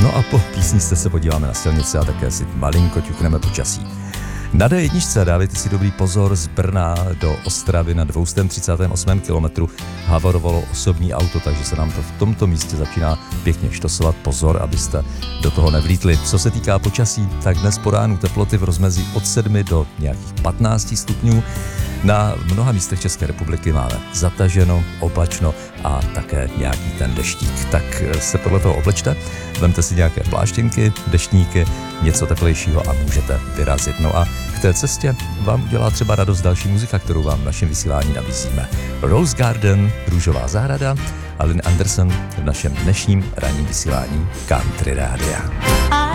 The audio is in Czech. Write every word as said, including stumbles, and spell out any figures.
No a po písničce se podíváme na silnici a také si malinko ťukneme počasí. Na dé jedna dávejte si dobrý pozor, z Brna do Ostravy na dvě stě třicet osm kilometrů havarovalo osobní auto, takže se nám to v tomto místě začíná pěkně štosovat. Pozor, abyste do toho nevlítli. Co se týká počasí, tak dnes po ránu teploty v rozmezí od sedmi do nějakých patnácti stupňů. Na mnoha místech České republiky máme zataženo, oblačno a také nějaký ten deštík. Tak se podle toho oblečte, vemte si nějaké pláštěnky, deštníky, něco teplejšího a můžete vyrazit. No a k té cestě vám udělá třeba radost další muzika, kterou vám v našem vysílání nabízíme. Rose Garden, Růžová zahrada a Lynn Anderson v našem dnešním ranním vysílání Country Rádia.